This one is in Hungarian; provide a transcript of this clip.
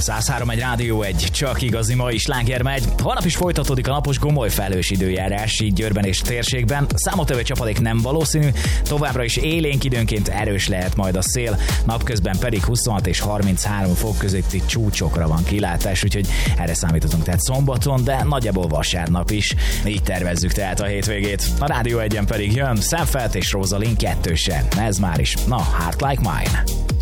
103 egy Rádió 1, csak igazi mai sláger megy. Holnap is folytatódik a napos gomoly felhős időjárás, így Győrben és térségben. Számottevő csapadék nem valószínű, továbbra is élénk, időnként erős lehet majd a szél, napközben pedig 26 és 33 fok közötti csúcsokra van kilátás, úgyhogy erre számíthatunk tehát szombaton, de nagyjából vasárnap is. Így tervezzük tehát a hétvégét. A Rádió 1-en pedig jön Sam Feldt és Rosalind kettősen. Ez már is, Heart Like Mine.